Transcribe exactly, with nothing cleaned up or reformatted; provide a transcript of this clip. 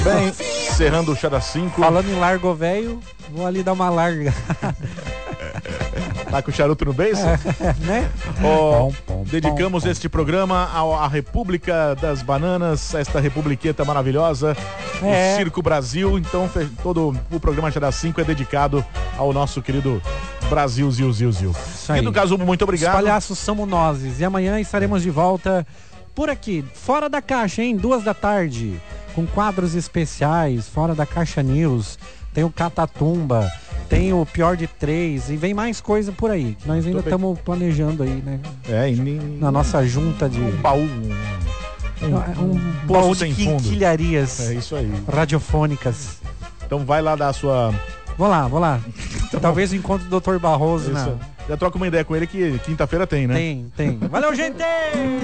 Bem, encerrando o Chá das cinco. Falando em largo velho, vou ali dar uma larga. Tá com o charuto no beiço? É, né? Oh, Pom, pom, dedicamos pom, pom. este programa ao- à República das Bananas, esta republiqueta maravilhosa, É. o Circo Brasil. Então, fe- todo o programa Chá das cinco é dedicado ao nosso querido Brasil, Zil, Zil, Zil. Isso aí. E no caso, muito Os obrigado. palhaços somos nós. E amanhã estaremos de volta por aqui, fora da caixa, hein? Duas da tarde, com quadros especiais, fora da caixa news. Tem o Catatumba, tem o Pior de Três e vem mais coisa por aí. Nós ainda Muito bem. estamos planejando aí, né? É, e nem- Na nossa junta de... um baú. Um, Um, um poço baú de sem fundo. quinquilharias É isso aí. radiofônicas. Então vai lá dar a sua. Vou lá, vou lá. Talvez eu encontre o doutor Barroso Isso. na... Já troca uma ideia com ele que quinta-feira tem, né? Tem, tem. Valeu, gente!